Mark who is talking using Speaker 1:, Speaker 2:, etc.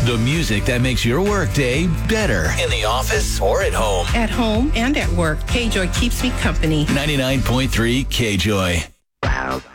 Speaker 1: The music that makes your workday better. In the office or at home.
Speaker 2: At home and at work, KJOY keeps me company.
Speaker 1: 99.3 KJOY.